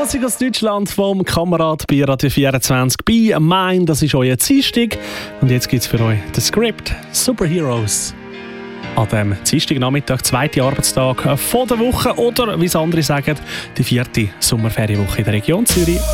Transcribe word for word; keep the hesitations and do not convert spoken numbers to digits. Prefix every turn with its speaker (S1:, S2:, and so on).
S1: Musik aus Deutschland vom Kamerad bei Radio vierundzwanzig bei Mein. Das ist euer Dienstag. Und jetzt gibt es für euch das Script Superheroes. An dem Dienstagnachmittag, zweite Arbeitstag von der Woche oder, wie es andere sagen, die vierte Sommerferienwoche in der Region Zürich.